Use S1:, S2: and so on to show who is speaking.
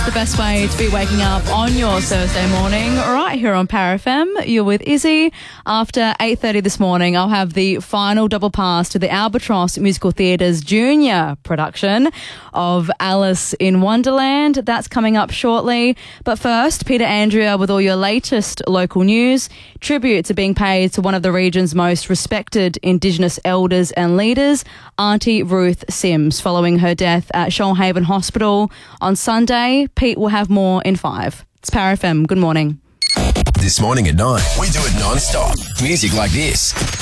S1: The best way to be waking up on your Thursday morning, right here on Power FM. You're with Izzy. After 8:30 this morning, I'll have the final double pass to the Albatross Musical Theatre's junior production of Alice in Wonderland. That's coming up shortly. But first, Peter Andrea with all your latest local news. Tributes are being paid to one of the region's most respected Indigenous elders and leaders, Auntie Ruth Sims, following her death at Shoalhaven Hospital on Sunday. Pete will have more in 5. It's Power FM. Good morning.
S2: This morning at 9, we do it non-stop. Music like this.